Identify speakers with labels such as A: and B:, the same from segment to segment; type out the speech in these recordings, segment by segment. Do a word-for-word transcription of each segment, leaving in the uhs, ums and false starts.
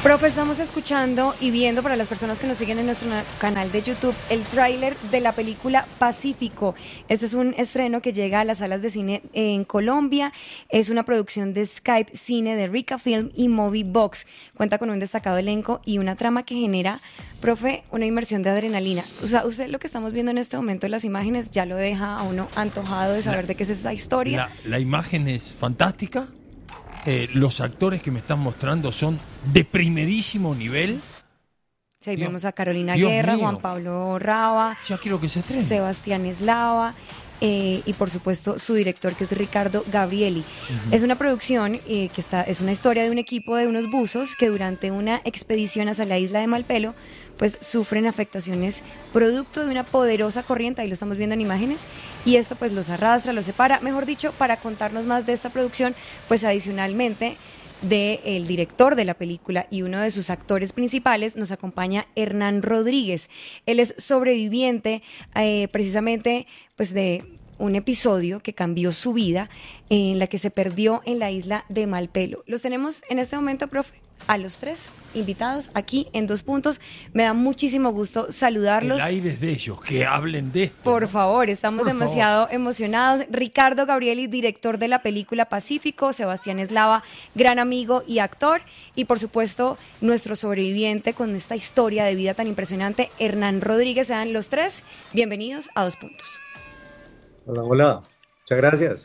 A: Profe, estamos escuchando y viendo para las personas que nos siguen en nuestro na- canal de YouTube el tráiler de la película Pacífico. Este es un estreno que llega a las salas de cine en Colombia. Es una producción de Skype Cine, de Rica Film y Movie Box. Cuenta con un destacado elenco y una trama que genera, profe, una inmersión de adrenalina. O sea, usted lo que estamos viendo en este momento en las imágenes ya lo deja a uno antojado de saber
B: La-
A: de qué es esa historia.
B: La, la imagen es fantástica. Eh, los actores que me están mostrando son de primerísimo nivel.
A: Sí, ahí
B: Dios-
A: vemos a Carolina
B: Dios
A: Guerra,
B: mío.
A: Juan Pablo Raba,
B: Ya quiero que se estrene.
A: Sebastián Eslava eh, y por supuesto su director, que es Ricardo Gabrieli.
B: Ujú.
A: Es una producción eh, que está, es una historia de un equipo de unos buzos que durante una expedición hacia la isla de Malpelo pues sufren afectaciones producto de una poderosa corriente, ahí lo estamos viendo en imágenes, y esto pues los arrastra, los separa. Mejor dicho, para contarnos más de esta producción, pues adicionalmente del director de la película y uno de sus actores principales, nos acompaña Hernán Rodríguez. Él es sobreviviente eh, precisamente pues de un episodio que cambió su vida, en la que se perdió en la isla de Malpelo. Los tenemos en este momento, profe, a los tres invitados aquí en Dos Puntos. Me da muchísimo gusto saludarlos.
B: El aire es de ellos, que hablen de esto.
A: Por
B: ¿no?
A: favor, estamos
B: Por
A: demasiado emocionados. Ricardo Gabrieli, director de la película Pacífico, Sebastián Eslava, gran amigo y actor, y por supuesto nuestro sobreviviente con esta historia de vida tan impresionante, Hernán Rodríguez. Sean los tres bienvenidos a Dos Puntos.
C: Hola, hola. Muchas gracias.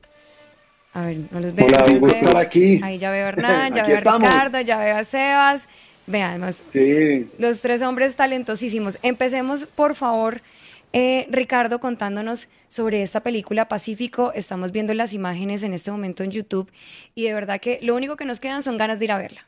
A: A ver, no los veo.
D: Hola,
A: no
D: un
A: los
D: gusto
A: veo.
D: estar aquí.
A: Ahí ya veo a Hernán, ya
D: Aquí
A: veo a
D: estamos.
A: Ricardo, ya veo a Sebas. Veamos,
D: Sí,
A: los tres hombres talentosísimos. Empecemos, por favor, eh, Ricardo, contándonos sobre esta película Pacífico. Estamos viendo las imágenes en este momento en YouTube y de verdad que lo único que nos quedan son ganas de ir a verla.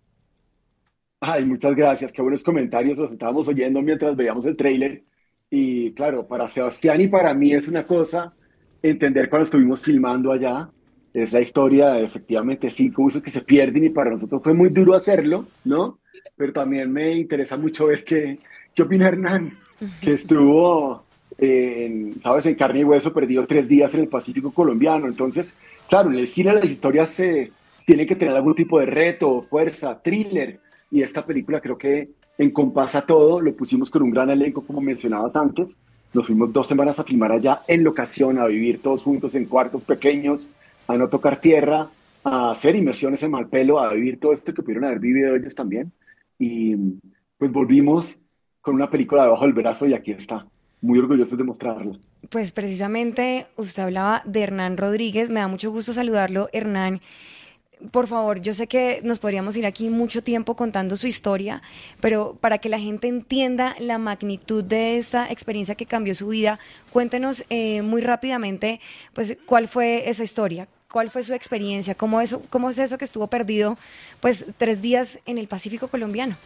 D: ay, muchas gracias, qué buenos comentarios, los estábamos oyendo mientras veíamos el tráiler. Y claro, para Sebastián y para mí es una cosa entender cuando estuvimos filmando allá, es la historia de efectivamente cinco usos que se pierden y para nosotros fue muy duro hacerlo, ¿no? Pero también me interesa mucho ver qué, qué opina Hernán, que estuvo, eh, en, sabes, en carne y hueso, perdido tres días en el Pacífico colombiano. Entonces, claro, en el cine las historias se, tienen que tener algún tipo de reto, fuerza, thriller, y esta película creo que encompasa todo. Lo pusimos con un gran elenco, como mencionabas antes. Nos fuimos dos semanas a filmar allá en locación, a vivir todos juntos en cuartos pequeños, a no tocar tierra, a hacer inmersiones en Malpelo, a vivir todo esto que pudieron haber vivido ellos también. Y pues volvimos con una película debajo del brazo y aquí está. Muy orgullosos de mostrarla.
A: Pues precisamente usted hablaba de Hernán Rodríguez. Me da mucho gusto saludarlo, Hernán. Por favor, yo sé que nos podríamos ir aquí mucho tiempo contando su historia, pero para que la gente entienda la magnitud de esta experiencia que cambió su vida, cuéntenos eh, muy rápidamente, pues, cuál fue esa historia, cuál fue su experiencia, cómo eso, cómo es eso que estuvo perdido, pues, tres días en el Pacífico colombiano.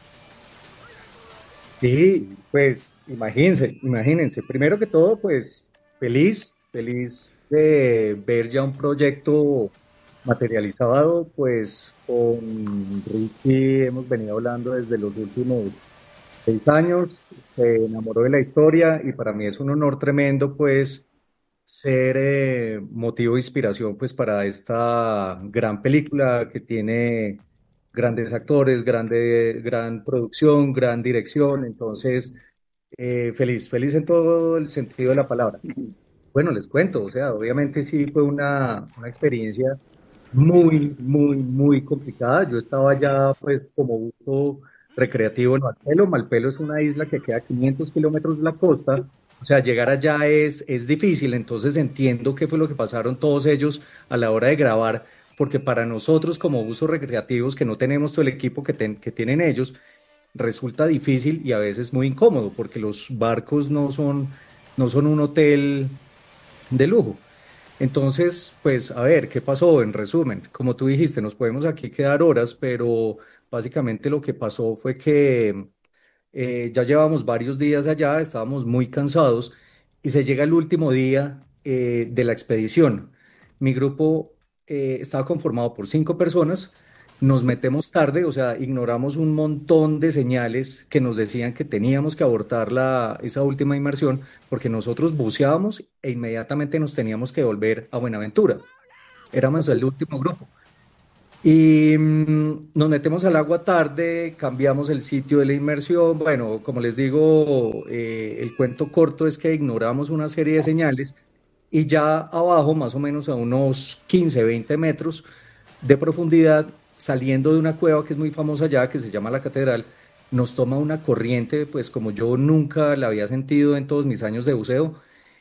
C: Sí, pues imagínense, imagínense. Primero que todo, pues feliz, feliz de ver ya un proyecto materializado, pues con Ricky hemos venido hablando desde los últimos seis años, se enamoró de la historia y para mí es un honor tremendo, pues ser eh, motivo de inspiración pues para esta gran película que tiene grandes actores, grande, gran producción, gran dirección. Entonces eh, feliz, feliz en todo el sentido de la palabra. Bueno, les cuento, o sea, obviamente sí fue una, una experiencia muy, muy, muy complicada. Yo estaba ya pues como uso recreativo en Malpelo. Malpelo es una isla que queda a quinientos kilómetros de la costa, o sea, llegar allá es, es difícil, entonces entiendo qué fue lo que pasaron todos ellos a la hora de grabar, porque para nosotros como usos recreativos que no tenemos todo el equipo que, ten- que tienen ellos, resulta difícil y a veces muy incómodo, porque los barcos no son, no son un hotel de lujo. Entonces, pues a ver, ¿qué pasó? En resumen, como tú dijiste, nos podemos aquí quedar horas, pero básicamente lo que pasó fue que eh, ya llevamos varios días allá, estábamos muy cansados y se llega el último día eh, de la expedición. Mi grupo eh, estaba conformado por cinco personas, nos metemos tarde, o sea, ignoramos un montón de señales que nos decían que teníamos que abortar la, esa última inmersión porque nosotros buceábamos e inmediatamente nos teníamos que volver a Buenaventura. Éramos el último grupo. Y mm, nos metemos al agua tarde, cambiamos el sitio de la inmersión. Bueno, como les digo, eh, el cuento corto es que ignoramos una serie de señales y ya abajo, más o menos a unos quince, veinte metros de profundidad, saliendo de una cueva que es muy famosa allá, que se llama La Catedral, nos toma una corriente, pues como yo nunca la había sentido en todos mis años de buceo,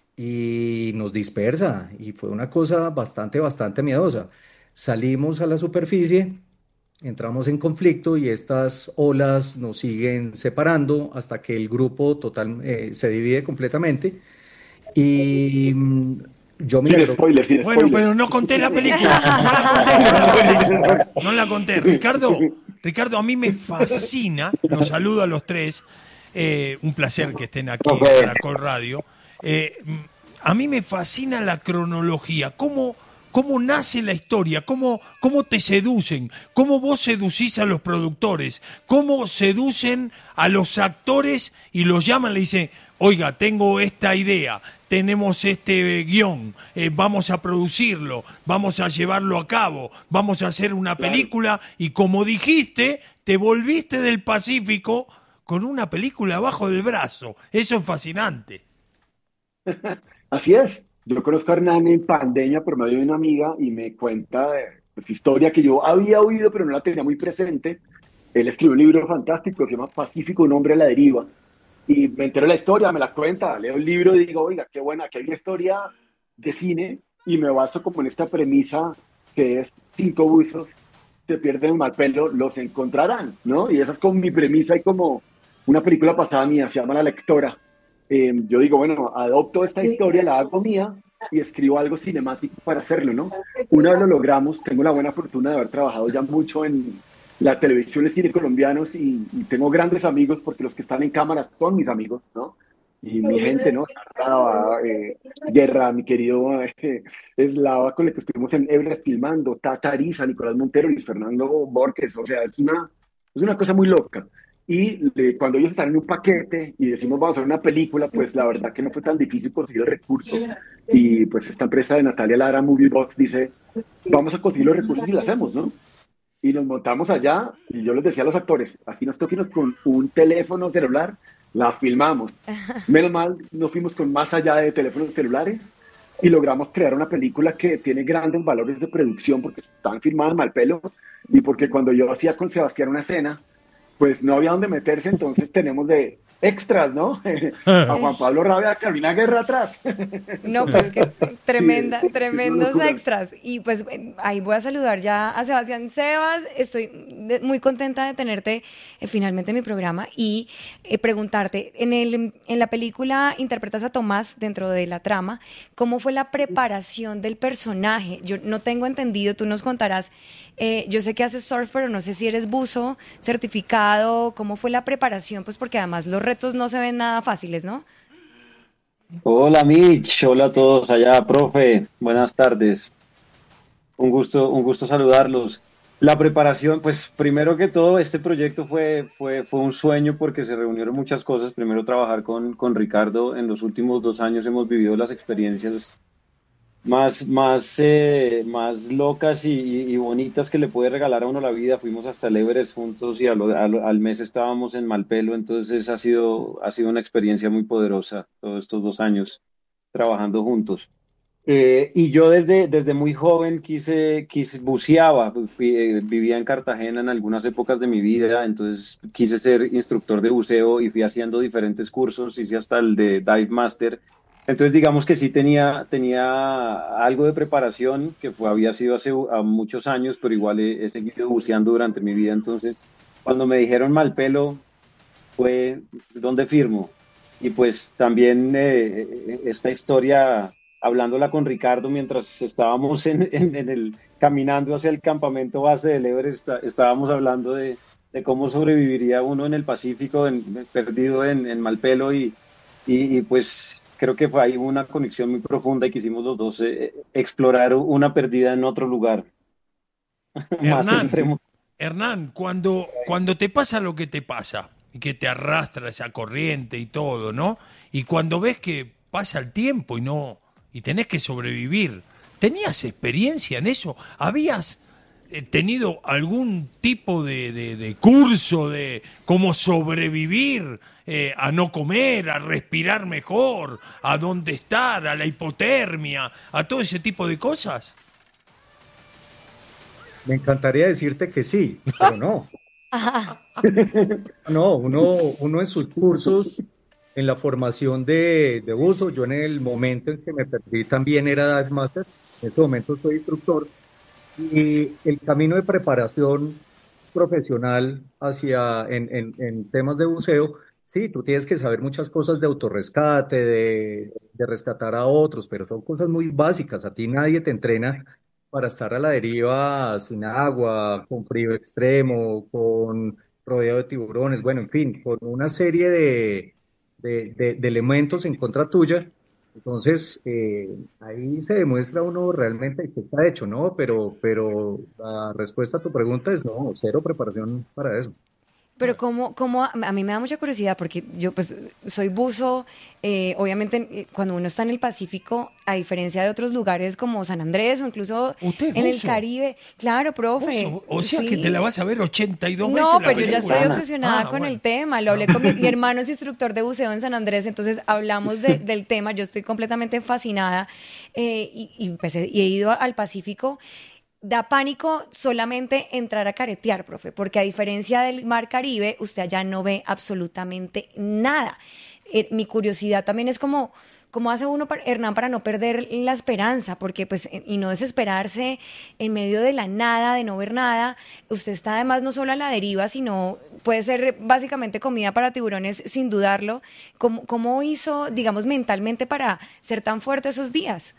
C: y nos dispersa. Y fue una cosa bastante, bastante miedosa. Salimos a la superficie, entramos en conflicto y estas olas nos siguen separando hasta que el grupo total eh, se divide completamente. Y mm, yo
D: Sin
C: milagro.
D: spoilers, sin
B: Bueno,
D: spoilers.
B: pero no conté la película. No la conté. No la conté. Ricardo, Ricardo, a mí me fascina. Los saludo a los tres. Eh, un placer que estén aquí en
E: Profe.
B: Caracol Radio. Eh, a mí me fascina la cronología. ¿Cómo, cómo nace la historia? ¿Cómo, cómo te seducen? ¿Cómo vos seducís a los productores? ¿Cómo seducen a los actores y los llaman y le dicen, oiga, tengo esta idea, tenemos este guión, eh, vamos a producirlo, vamos a llevarlo a cabo, vamos a hacer una película y como dijiste, te volviste del Pacífico con una película abajo del brazo? Eso es fascinante.
D: Así es. Yo conozco a Hernán en pandemia por medio de una amiga y me cuenta de pues, historia que yo había oído pero no la tenía muy presente. Él escribió un libro fantástico, se llama Pacífico, un hombre a la deriva. Y me entero de la historia, me la cuenta, leo el libro y digo, oiga, qué buena, que hay una historia de cine y me baso como en esta premisa que es cinco buzos se pierden en Malpelo, los encontrarán, ¿no? Y esa es como mi premisa y como una película pasada mía, se llama La Lectora. Eh, yo digo, bueno, adopto esta historia, la hago mía y escribo algo cinemático para hacerlo, ¿no? Una vez lo logramos, tengo la buena fortuna de haber trabajado ya mucho en la televisión y cine colombianos y, y tengo grandes amigos porque los que están en cámara son mis amigos, ¿no? Y mi gente, ¿no? Eslava, eh, Guerra, mi querido eh, Eslava, con el que estuvimos en Everest filmando, Tata Ariza, Nicolás Montero, Luis Fernando Borges, o sea, es una, es una cosa muy loca. Y le- cuando ellos están en un paquete y decimos vamos a hacer una película, pues la verdad que no fue tan difícil conseguir el recurso. Y pues esta empresa de Natalia Lara, Moviebox, dice, vamos a conseguir los recursos y lo hacemos, ¿no? Y nos montamos allá y yo les decía a los actores, aquí nos toquemos con un teléfono celular, la filmamos. Menos mal, nos fuimos con más allá de teléfonos celulares y logramos crear una película que tiene grandes valores de producción porque están filmadas mal pelo y porque cuando yo hacía con Sebastián una escena, pues no había dónde meterse, entonces tenemos de extras, ¿no? A Juan Pablo Rabia, a Carolina Guerra atrás.
A: No, pues que tremenda,
D: Sí, es una
A: tremendos
D: locura.
A: extras. Y pues eh, ahí voy a saludar ya a Sebastián. Sebas, estoy de- muy contenta de tenerte eh, finalmente en mi programa y eh, preguntarte, en el, en la película interpretas a Tomás dentro de la trama, ¿cómo fue la preparación del personaje? Yo no tengo entendido, tú nos contarás, eh, yo sé que haces surf, pero no sé si eres buzo certificado, ¿cómo fue la preparación? Pues porque además los retos no se ven nada fáciles, ¿no?
E: Hola Mitch, hola a todos allá, profe, buenas tardes. Un gusto, un gusto saludarlos. La preparación, pues primero que todo, este proyecto fue, fue, fue un sueño porque se reunieron muchas cosas. Primero trabajar con, con Ricardo. En los últimos dos años hemos vivido las experiencias más, más, eh, más locas y, y- y bonitas que le puede regalar a uno la vida. Fuimos hasta el Everest juntos y a lo- a lo- al mes estábamos en Malpelo, entonces ha sido, ha sido una experiencia muy poderosa todos estos dos años trabajando juntos. Eh, y yo desde, desde muy joven quise, quise buceaba, fui, eh, vivía en Cartagena en algunas épocas de mi vida, entonces quise ser instructor de buceo y fui haciendo diferentes cursos, hice hasta el de Dive Master. Entonces digamos que sí tenía, tenía algo de preparación, que fue, había sido hace uh, muchos años, pero igual he, he seguido buceando durante mi vida. Entonces, cuando me dijeron Malpelo, fue ¿dónde firmo? Y pues también eh, eh, esta historia, hablándola con Ricardo mientras estábamos en, en- en el, caminando hacia el campamento base del Everest, está- estábamos hablando de, de cómo sobreviviría uno en el Pacífico, en- perdido en, en Malpelo, y, y, y, pues creo que fue ahí una conexión muy profunda y quisimos los dos eh, explorar una perdida en otro lugar más
B: Hernán,
E: extremo.
B: Hernán, cuando, cuando te pasa lo que te pasa, y que te arrastra esa corriente y todo, ¿no? Y cuando ves que pasa el tiempo y no, y tenés que sobrevivir, ¿tenías experiencia en eso? ¿Habías eh, tenido algún tipo de, de- de curso de cómo sobrevivir eh, a no comer, a respirar mejor, a dónde estar, a la hipotermia, a todo ese tipo de cosas?
C: Me encantaría decirte que sí, pero no. No, uno, uno en sus cursos, en la formación de, de uso, yo en el momento en que me perdí también era Dive Master, en ese momento soy instructor, y el camino de preparación profesional hacia, en, en, en temas de buceo, sí, tú tienes que saber muchas cosas de autorrescate, de, de rescatar a otros, pero son cosas muy básicas, a ti nadie te entrena para estar a la deriva sin agua, con frío extremo, con rodeado de tiburones, bueno, en fin, con una serie de, de, de- de elementos en contra tuya. Entonces, eh, ahí se demuestra uno realmente que está hecho, ¿no? Pero, pero la respuesta a tu pregunta es no, cero preparación para eso.
A: Pero como, como a a mí me da mucha curiosidad porque yo pues soy buzo, eh, obviamente eh, cuando uno está en el Pacífico, a diferencia de otros lugares como San Andrés o incluso
B: ¿Usted es
A: en el
B: buzo?
A: Caribe, claro, profe,
B: Oso, o sea que te la
A: sí.
B: vas a ver ochenta y dos veces
A: No,
B: la
A: pues yo ya estoy
B: película.
E: Ana.
A: obsesionada
B: Ah,
A: con el
B: bueno.
A: tema. Lo hablé con mi, mi hermano es instructor de buceo en San Andrés, entonces hablamos de- del tema. Yo estoy completamente fascinada eh, y, y, pues, he y he ido al Pacífico. Da pánico solamente entrar a caretear, profe, porque a diferencia del mar Caribe, usted allá no ve absolutamente nada. Eh, mi curiosidad también es como, ¿cómo hace uno, para- Hernán, para no perder la esperanza? Porque, pues, eh, y no desesperarse en medio de la nada, de no ver nada. Usted está además no solo a la deriva, sino puede ser básicamente comida para tiburones, sin dudarlo. ¿Cómo, cómo hizo, digamos, mentalmente para ser tan fuerte esos días?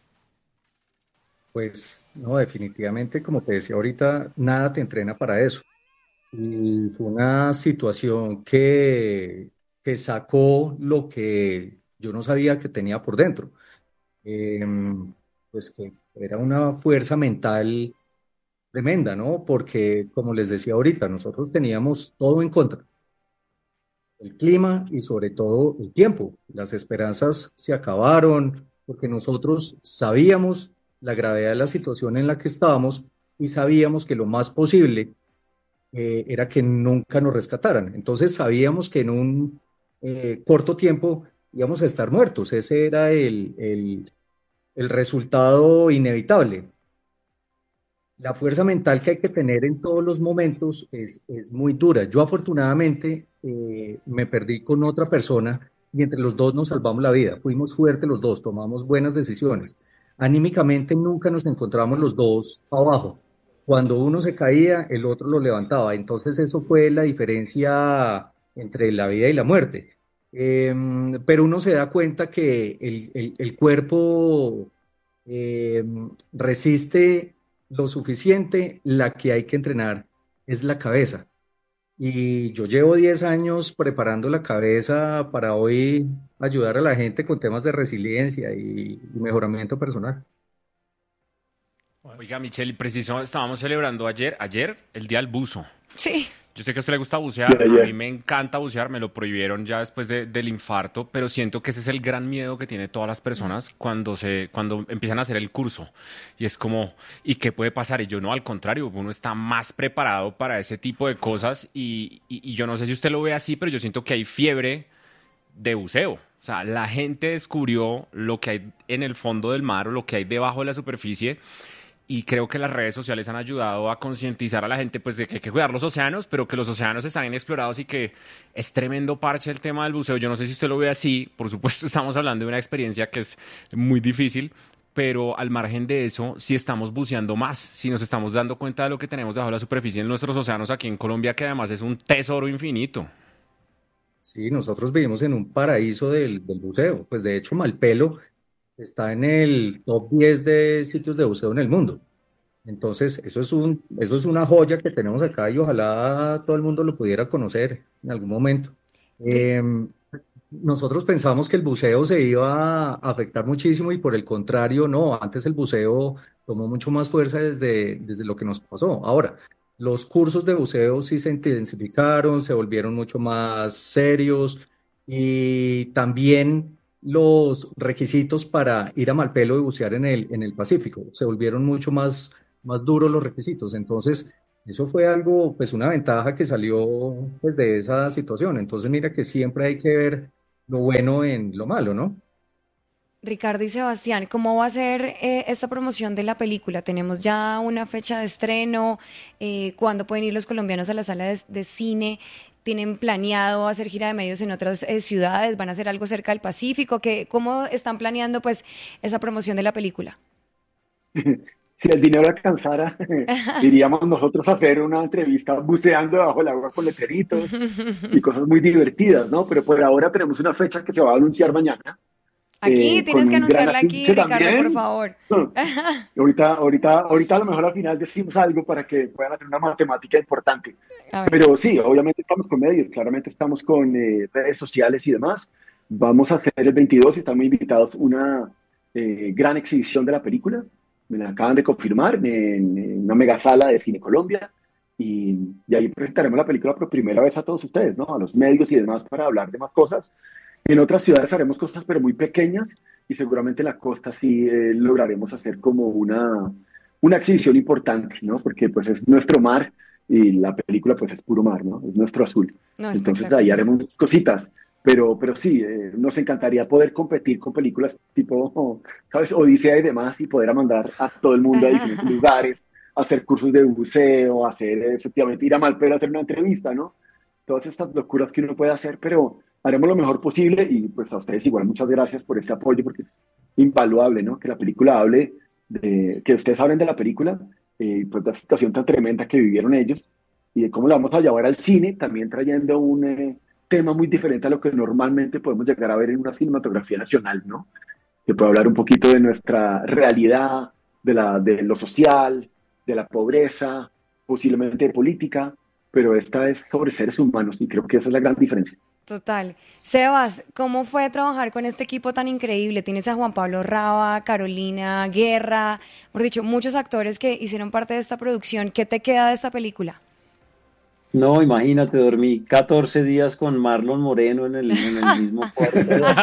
C: Pues no, definitivamente, como te decía ahorita, nada te entrena para eso. Y fue una situación que, que sacó lo que yo no sabía que tenía por dentro. Em, pues que era una fuerza mental tremenda, ¿no? Porque, como les decía ahorita, nosotros teníamos todo en contra, el clima y sobre todo el tiempo. Las esperanzas se acabaron porque nosotros sabíamos la gravedad de la situación en la que estábamos y sabíamos que lo más posible eh, era que nunca nos rescataran. Entonces sabíamos que en un eh, corto tiempo íbamos a estar muertos. Ese era el, el el resultado inevitable. La fuerza mental que hay que tener en todos los momentos es, es muy dura. Yo afortunadamente eh, me perdí con otra persona y entre los dos nos salvamos la vida. Fuimos fuertes los dos, tomamos buenas decisiones. Anímicamente nunca nos encontramos los dos abajo. Cuando uno se caía, el otro lo levantaba. Entonces eso fue la diferencia entre la vida y la muerte. Em, pero uno se da cuenta que el, el- el cuerpo eh, resiste lo suficiente, la que hay que entrenar es la cabeza. Y yo llevo diez años preparando la cabeza para hoy ayudar a la gente con temas de resiliencia y, y mejoramiento personal.
F: Oiga, Michelle, y preciso, estábamos celebrando ayer, ayer, el Día del Buzo.
A: Sí.
F: Yo sé que a usted le gusta
D: Sí,
F: bucear, a mí
D: ayer.
F: me encanta bucear, me lo prohibieron ya después de- del infarto, pero siento que ese es el gran miedo que tiene todas las personas cuando se, cuando empiezan a hacer el curso. Y es como, ¿y qué puede pasar? Y yo no, al contrario, uno está más preparado para ese tipo de cosas y, y- y yo no sé si usted lo ve así, pero yo siento que hay fiebre de buceo. O sea, la gente descubrió lo que hay en el fondo del mar o lo que hay debajo de la superficie y creo que las redes sociales han ayudado a concientizar a la gente pues de que hay que cuidar los océanos, pero que los océanos están inexplorados y que es tremendo parche el tema del buceo. Yo no sé si usted lo ve así, por supuesto estamos hablando de una experiencia que es muy difícil, pero al margen de eso, si estamos buceando más, si nos estamos dando cuenta de lo que tenemos debajo de la superficie en nuestros océanos aquí en Colombia, que además es un tesoro infinito.
C: Sí, nosotros vivimos en un paraíso del, del buceo. Pues de hecho, Malpelo está en el top diez de sitios de buceo en el mundo. Entonces, eso es un, eso es una joya que tenemos acá y ojalá todo el mundo lo pudiera conocer en algún momento.
A: De-
C: Eh, Nosotros pensamos que el buceo se iba a afectar muchísimo y por el contrario, no, antes el buceo tomó mucho más fuerza desde, desde lo que nos pasó. Ahora, los cursos de buceo sí se intensificaron, se volvieron mucho más serios y también los requisitos para ir a Malpelo y bucear en el, en el Pacífico se volvieron mucho más más duros los requisitos. Entonces, eso fue algo, pues una ventaja que salió pues, de esa situación. Entonces, mira que siempre hay que ver lo bueno en lo malo, ¿no?
A: Ricardo y Sebastián, ¿cómo va a ser eh, esta promoción de la película? ¿Tenemos ya una fecha de estreno? Eh, ¿cuándo pueden ir los colombianos a la sala de, de cine? ¿Tienen planeado hacer gira de medios en otras eh, ciudades? ¿Van a hacer algo cerca del Pacífico? ¿Qué, ¿Cómo están planeando pues esa promoción de la película?
D: Si el dinero alcanzara, iríamos nosotros a hacer una entrevista buceando debajo del agua con letreritos y cosas muy divertidas, ¿no? Pero por ahora tenemos una fecha que se va a anunciar mañana.
A: Aquí,
D: eh,
A: tienes
D: con
A: que
D: un gran
A: anunciarla aquí,
D: afiche
A: Ricardo,
D: también.
A: por favor.
D: Ahorita, ahorita, ahorita a lo mejor al final decimos algo para que puedan hacer una matemática importante.
A: A ver.
D: Pero sí, obviamente estamos con medios, claramente estamos con eh, redes sociales y demás. Vamos a hacer el veintidós y estamos invitados a una eh, gran exhibición de la película. Me la acaban de confirmar en, en una mega sala de Cine Colombia. Y, y ahí presentaremos la película por primera vez a todos ustedes, ¿no? A los medios y demás para hablar de más cosas. En otras ciudades haremos cosas pero muy pequeñas y seguramente en la costa sí eh, lograremos hacer como una, una exhibición importante, ¿no? Porque pues es nuestro mar y la película pues es puro mar, ¿no? Es nuestro azul.
A: No,
D: Entonces
A: espectacular.
D: ahí haremos cositas, pero, pero sí, eh, nos encantaría poder competir con películas tipo, ¿sabes? Odisea y demás y poder mandar a todo el mundo a diferentes lugares, hacer cursos de buceo, hacer efectivamente ir a Malpelo a hacer una entrevista, ¿no? Todas estas locuras que uno puede hacer, pero haremos lo mejor posible y pues a ustedes igual muchas gracias por este apoyo porque es invaluable, ¿no? Que la película hable, de, que ustedes hablen de la película, eh, pues de la situación tan tremenda que vivieron ellos y de cómo la vamos a llevar al cine, también trayendo un eh, tema muy diferente a lo que normalmente podemos llegar a ver en una cinematografía nacional, ¿no? Que puede hablar un poquito de nuestra realidad, de, la, de lo social, de la pobreza, posiblemente de política, pero esta es sobre seres humanos y creo que esa es la gran diferencia.
A: Total. Sebas, ¿cómo fue trabajar con este equipo tan increíble? Tienes a Juan Pablo Raba, Carolina Guerra, por dicho, muchos actores que hicieron parte de esta producción. ¿Qué te queda de esta película?
E: No, imagínate, dormí catorce días con Marlon Moreno en el, en el mismo cuarto.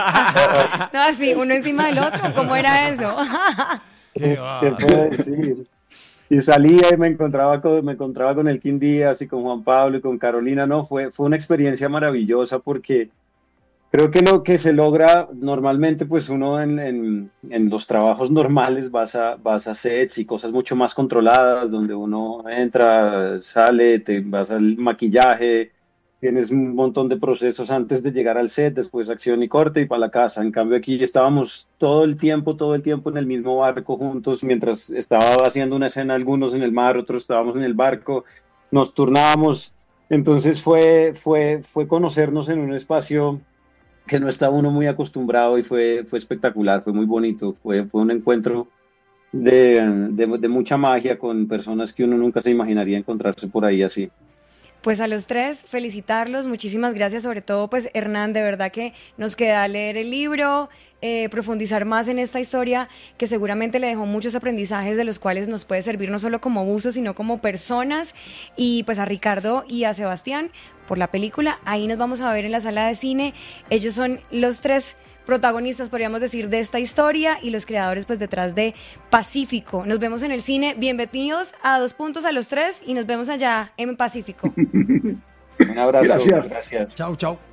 A: No, así, uno encima del otro. ¿Cómo era eso?
B: Qué
E: ¿Qué
B: va.
E: puedo decir? Y salía y me encontraba con, me encontraba con el Kim Díaz y con Juan Pablo y con Carolina. No, fue, fue una experiencia maravillosa porque creo que lo que se logra normalmente, pues uno en, en, en los trabajos normales vas a, vas a sets y cosas mucho más controladas, donde uno entra, sale, te vas al maquillaje, tienes un montón de procesos antes de llegar al set, después acción y corte y para la casa. En cambio aquí estábamos todo el tiempo, todo el tiempo en el mismo barco juntos, mientras estaba haciendo una escena, algunos en el mar, otros estábamos en el barco, nos turnábamos. Entonces fue, fue, fue conocernos en un espacio que no estaba uno muy acostumbrado y fue, fue espectacular, fue muy bonito, fue, fue un encuentro de, de, de mucha magia con personas que uno nunca se imaginaría encontrarse por ahí así.
A: Pues a los tres, felicitarlos, muchísimas gracias, sobre todo pues Hernán, de verdad que nos queda leer el libro, eh, profundizar más en esta historia que seguramente le dejó muchos aprendizajes de los cuales nos puede servir no solo como buzos, sino como personas, y pues a Ricardo y a Sebastián por la película, ahí nos vamos a ver en la sala de cine, ellos son los tres protagonistas, podríamos decir, de esta historia y los creadores pues detrás de Pacífico. Nos vemos en el cine. Bienvenidos a Dos Puntos a los tres y nos vemos allá en Pacífico.
E: Un abrazo.
D: Gracias.
E: Gracias.
B: Chau, chau.